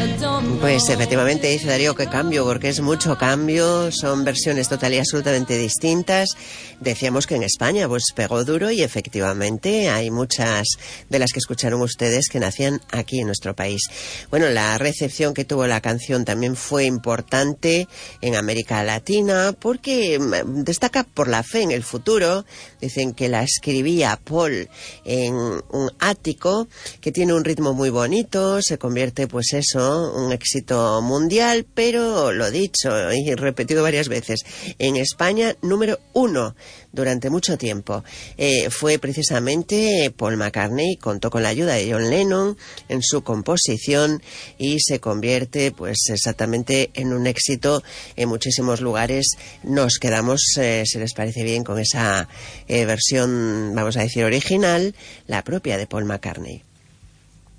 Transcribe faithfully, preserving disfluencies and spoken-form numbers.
Pues efectivamente dice Darío que cambio, porque es mucho cambio, son versiones total y absolutamente distintas. Decíamos que en España pues pegó duro y efectivamente hay muchas de las que escucharon ustedes que nacían aquí en nuestro país. Bueno, la recepción que tuvo la canción también fue importante en América Latina porque destaca por la fe en el futuro. Dicen que la escribía Paul en un ático que tiene un ritmo muy bonito, se convierte pues eso, un éxito mundial, pero lo dicho y repetido varias veces, en España número uno durante mucho tiempo. Eh, fue precisamente Paul McCartney, contó con la ayuda de John Lennon en su composición y se convierte pues exactamente en un éxito en muchísimos lugares. Nos quedamos, eh, si les parece bien, con esa eh, versión, vamos a decir, original, la propia de Paul McCartney.